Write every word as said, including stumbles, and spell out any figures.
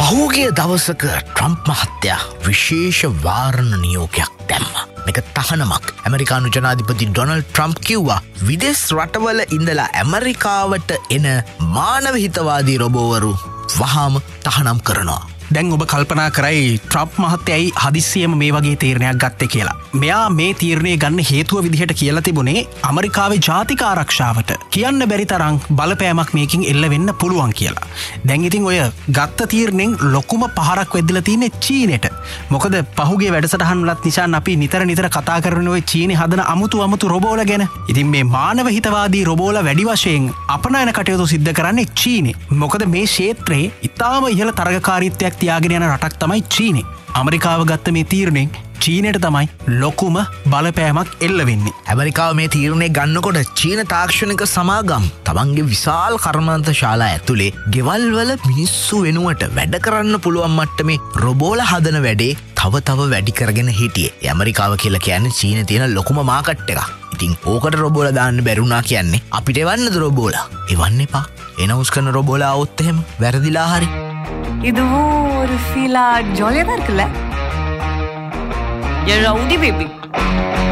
පහුගිය දවසක ට්‍රම්ප් මහත්තයා විශේෂ වාරණ නියෝගයක් දැම්මා. මේක තහනමක්. ඇමරිකානු ජනාධිපති ඩොනල්ඩ් ට්‍රම්ප් කිව්වා විදෙස් රටවල ඉඳලා ඇමරිකාවට එන මානව හිතවාදී රොබෝවරු වහාම තහනම් කරනවා. දැන් ඔබ කල්පනා කරයි ට්‍රම්ප් මහත්තයයි හදිස්සියම මේ වගේ තීරණයක් ගත්තේ කියලා. මෙයා මේ තීරණය ගන්න හේතුව විදිහට කියලා තිබුණේ ඇමරිකාවේ ජාතික ආරක්ෂාවට කියන්න බැරි තරම් බලපෑමක් මේකින් එල්ල වෙන්න පුළුවන් කියලා. දැන් ඉතින් ඔය ගත්ත තීරණයෙන් ලොකුම පහරක් වෙද්දලා තියෙන්නේ චීනෙට. මොකද පහුගිය වැඩසටහන් වලත් නිසාන් අපි නිතර නිතර කතා කරන ඔය චීනේ හදන අමුතු අමුතු රොබෝලා ගැන. ඉතින් මේ මානව හිතවාදී රොබෝලා වැඩි වශයෙන් අපනයන කටයුතු සිද්ධ කරන්නේ චීනේ. මොකද මේ ක්ෂේත්‍රයේ ඉතාම ඉහළ තරගකාරීත්වයක් තියාගෙන යන රටක් තමයි චීනේ. ඇමරිකාව ගත්ත මේ තීරණයෙන් චීනයට තමයි ලොකුම බලපෑමක් එල්ල වෙන්නේ. ඇමරිකාව මේ තීරණය ගන්නකොට චීන තාක්ෂණික සමාගම් තමන්ගේ විශාල කර්මාන්ත ශාලා ඇතුලේ ගෙවල් වල මිනිස්සු වෙනුවට වැඩ කරන්න පුළුවන් මට්ටමේ රොබෝලා හදන වැඩේ තව තව වැඩි කරගෙන හිටියේ. ඇමරිකාව කියලා කියන්නේ චීනේ තියෙන ලොකුම මාකට් එකක්. ඉතින් ඕකට රොබෝලා දාන්න බැරුණා කියන්නේ අපිට එවන්නද රොබෝලා? එවන්න එපා. එනවුස් කරන රොබෝලා આવොත් එහෙම වැරදිලා හරි. இதுவும் ஒரு ஃபீலா ஜாலியாக தான் இருக்குல்ல. You're rowdy baby.